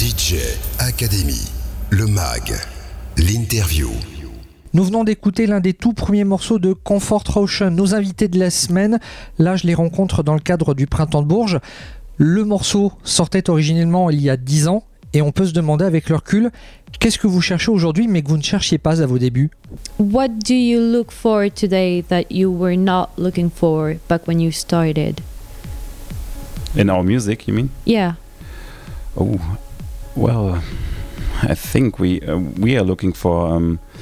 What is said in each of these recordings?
DJ Academy, le mag, l'interview. Nous venons d'écouter l'un des tout premiers morceaux de Comfort Ocean, nos invités de la semaine. Là, je les rencontre dans le cadre du Printemps de Bourges. Le morceau sortait originellement il y a 10 ans et on peut se demander avec le recul, qu'est-ce que vous cherchez aujourd'hui mais que vous ne cherchiez pas à vos débuts? What do you look for today that you were not looking for back when you started? In our music, you mean? Yeah. Oh, well, I think we are looking for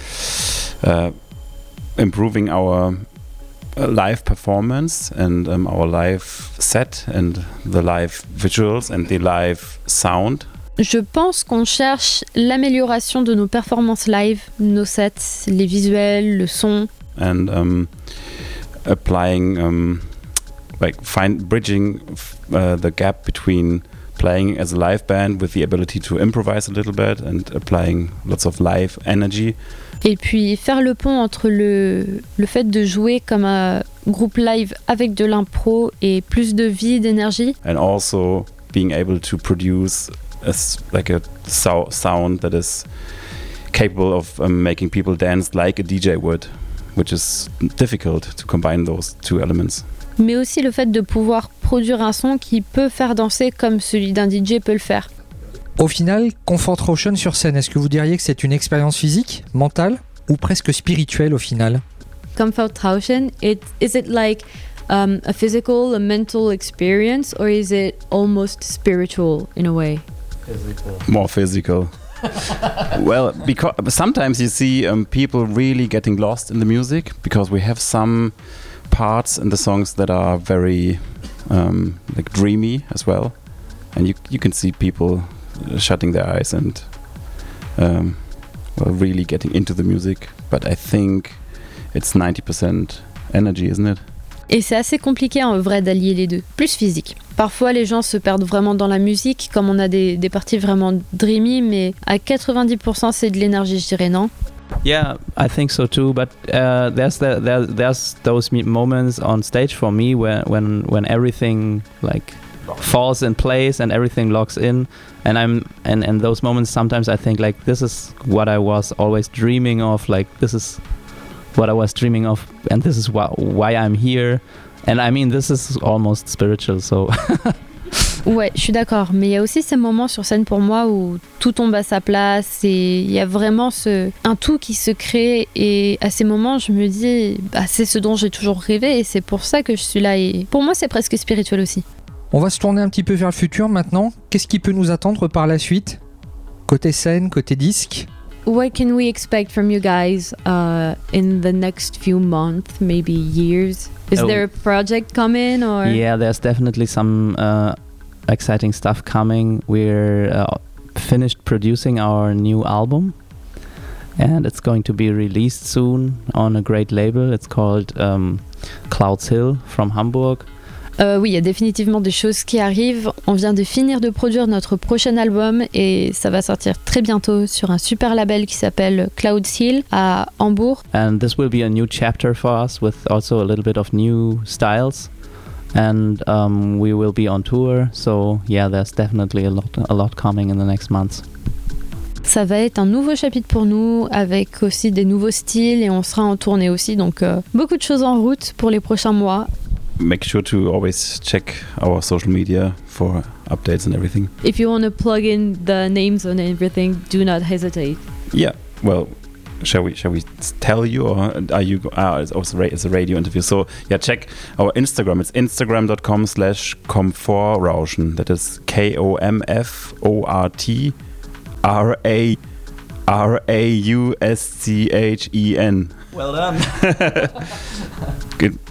improving our live performance and our live set and the live visuals and the live sound. Je pense qu'on cherche l'amélioration de nos performances live, nos sets, les visuels, le son. And applying, bridging the gap between playing as a live band with the ability to improvise a little bit and applying lots of live energy. Et puis faire le pont entre le fait de jouer comme un groupe live avec de l'impro et plus de vie, d'énergie. And also being able to produce a sound that is capable of making people dance like a DJ would, which is difficult to combine those two elements. Mais aussi le fait de pouvoir produire un son qui peut faire danser comme celui d'un DJ peut le faire. Au final, Comfort Ocean sur scène, est-ce que vous diriez que c'est une expérience physique, mentale ou presque spirituelle au final? Comfort Ocean, is it like a physical, a mental experience, or is it almost spiritual in a way? Physical. More physical. Well, because sometimes you see people really getting lost in the music because we have some parts in the songs that are very dreamy as well, and you can see people shutting their eyes and really getting into the music. But I think it's 90% energy, isn't it? Et c'est assez compliqué en vrai d'allier les deux, plus physique. Parfois les gens se perdent vraiment dans la musique, comme on a des parties vraiment dreamy, mais à 90% c'est de l'énergie, je dirais, non? Yeah, I think so too. But there's those moments on stage for me when everything like falls in place and everything locks in, and those moments sometimes I think like this is what I was always dreaming of. Like this is what I was dreaming of, and this is why I'm here. And I mean this is almost spiritual. So. Ouais, je suis d'accord, mais il y a aussi ces moments sur scène pour moi où tout tombe à sa place et il y a vraiment un tout qui se crée, et à ces moments je me dis c'est ce dont j'ai toujours rêvé et c'est pour ça que je suis là, et pour moi c'est presque spirituel aussi. On va se tourner un petit peu vers le futur maintenant. Qu'est-ce qui peut nous attendre par la suite? Côté scène, côté disque? What can we expect from you guys in the next few months, maybe years? Is there a project coming or? Yeah, there's definitely some exciting stuff coming. We're finished producing our new album, and it's going to be released soon on a great label. It's called Clouds Hill from Hamburg. Oui, il y a définitivement des choses qui arrivent. On vient de finir de produire notre prochain album et ça va sortir très bientôt sur un super label qui s'appelle Clouds Hill à Hambourg. And this will be a new chapter for us with also a little bit of new styles. And we will be on tour, so yeah, there's definitely a lot coming in the next months. Ça va être un nouveau chapitre pour nous, avec aussi des nouveaux styles, et on sera en tournée aussi, donc beaucoup de choses en route pour les prochains mois. Make sure to always check our social media for updates and everything. If you want to plug in the names and everything, do not hesitate. Yeah, well, shall we tell you, or are you? It's a radio interview. So yeah, check our Instagram. It's instagram.com/Komfortrauschen. That is KOMFORTRAUSCHEN. Well done. Good.